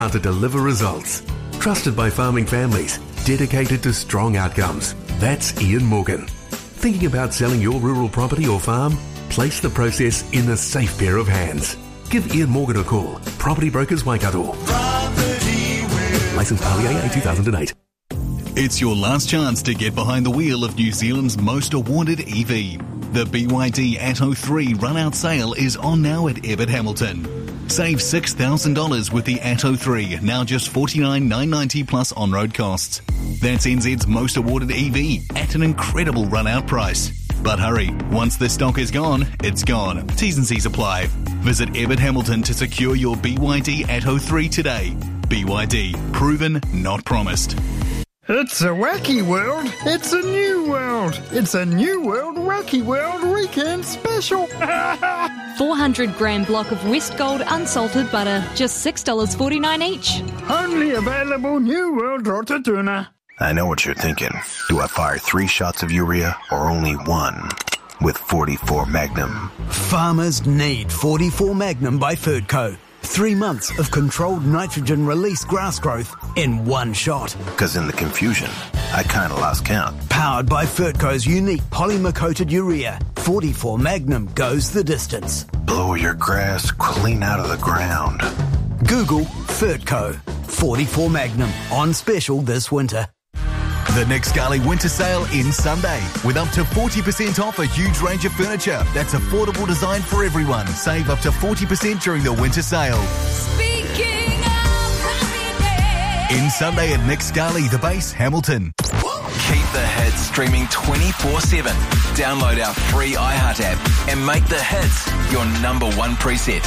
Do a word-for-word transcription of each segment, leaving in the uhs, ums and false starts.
to deliver results. Trusted by farming families, dedicated to strong outcomes. That's Ian Morgan. Thinking about selling your rural property or farm? Place the process in a safe pair of hands. Give Ian Morgan a call. Property Brokers Waikato. Licensed R B A A two thousand eight. It's your last chance to get behind the wheel of New Zealand's most awarded E V. The B Y D Atto three run-out sale is on now at Ebbett Hamilton. Save six thousand dollars with the Atto three, now just forty-nine thousand nine hundred ninety dollars plus on-road costs. That's N Z's most awarded E V at an incredible run-out price. But hurry, once the stock is gone, it's gone. T's and C's apply. Visit Ebbett Hamilton to secure your B Y D Atto three today. B Y D, proven, not promised. It's a wacky world. It's a new world. It's a new world wacky world weekend special. four hundred gram block of West Gold unsalted butter, just six dollars forty-nine each. Only available New World Rotatuna. I know what you're thinking. Do I fire three shots of urea or only one? With forty-four Magnum. Farmers need forty-four Magnum by Ferdco. Three months of controlled nitrogen release grass growth in one shot. Because in the confusion, I kind of lost count. Powered by Ferdco's unique polymer-coated urea, forty-four Magnum goes the distance. Blow your grass clean out of the ground. Google Ferdco. forty-four Magnum on special this winter. The Nick Scali winter sale ends Sunday with up to forty percent off a huge range of furniture that's affordable design for everyone. Save up to forty percent during the winter sale. Speaking of happiness. Ends Sunday at Nick Scali, the base, Hamilton. Keep the hits streaming twenty-four seven. Download our free iHeart app and make the hits your number one preset.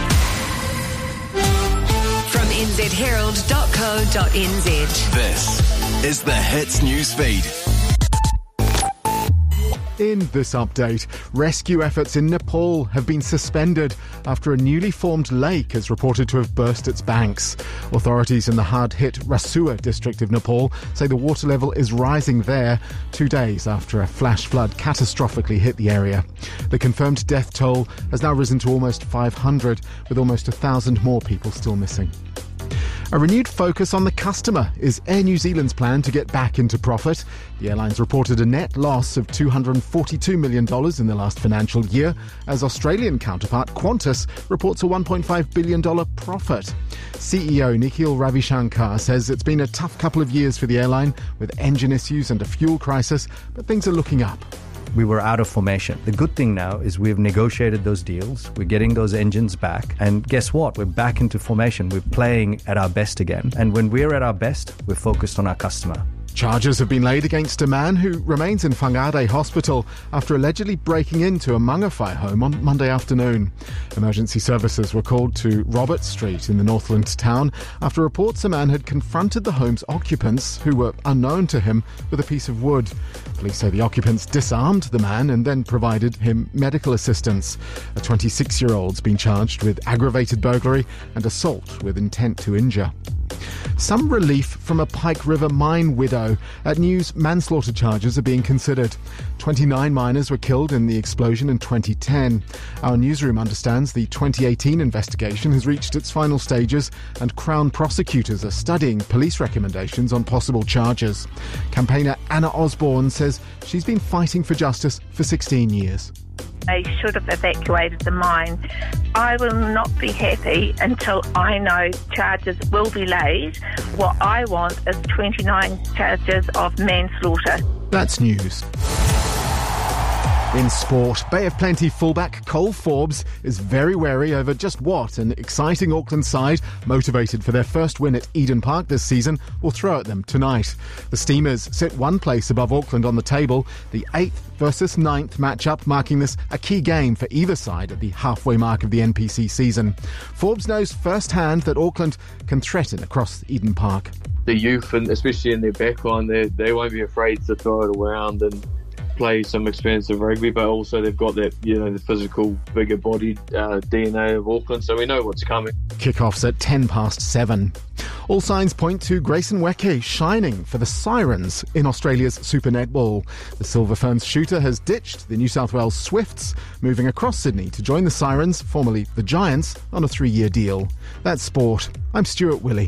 From n z herald dot co dot n z. This is the Hits newsfeed. In this update, rescue efforts in Nepal have been suspended after a newly formed lake is reported to have burst its banks. Authorities in the hard-hit Rasua district of Nepal say the water level is rising there two days after a flash flood catastrophically hit the area. The confirmed death toll has now risen to almost five hundred, with almost a thousand more people still missing. A renewed focus on the customer is Air New Zealand's plan to get back into profit. The airlines reported a net loss of two hundred forty-two million dollars in the last financial year, as Australian counterpart Qantas reports a one point five billion dollars profit. C E O Nikhil Ravishankar says it's been a tough couple of years for the airline, with engine issues and a fuel crisis, but things are looking up. We were out of formation. The good thing now is we've negotiated those deals. We're getting those engines back. And guess what? We're back into formation. We're playing at our best again. And when we're at our best, we're focused on our customer. Charges have been laid against a man who remains in Whangarei Hospital after allegedly breaking into a Mangawhai home on Monday afternoon. Emergency services were called to Robert Street in the Northland town after reports a man had confronted the home's occupants, who were unknown to him, with a piece of wood. Police say the occupants disarmed the man and then provided him medical assistance. A twenty-six-year-old's been charged with aggravated burglary and assault with intent to injure. Some relief from a Pike River mine widow. At News, manslaughter charges are being considered. twenty-nine miners were killed in the explosion in twenty ten. Our newsroom understands the twenty eighteen investigation has reached its final stages and Crown prosecutors are studying police recommendations on possible charges. Campaigner Anna Osborne says she's been fighting for justice for sixteen years. They should have evacuated the mine. I will not be happy until I know charges will be laid. What I want is twenty-nine charges of manslaughter. That's news. In sport, Bay of Plenty fullback Cole Forbes is very wary over just what an exciting Auckland side, motivated for their first win at Eden Park this season, will throw at them tonight. The Steamers sit one place above Auckland on the table, the eighth versus ninth matchup, marking this a key game for either side at the halfway mark of the N P C season. Forbes knows firsthand that Auckland can threaten across Eden Park. The youth, and especially in their backline, they they won't be afraid to throw it around, and play some expensive rugby, but also they've got that, you know, the physical, bigger-bodied uh, D N A of Auckland, so we know what's coming. Kick-off's at ten past seven. All signs point to Grayson Weke shining for the Sirens in Australia's Super Netball. The Silver Ferns shooter has ditched the New South Wales Swifts, moving across Sydney to join the Sirens, formerly the Giants, on a three-year deal. That's sport. I'm Stuart Willey.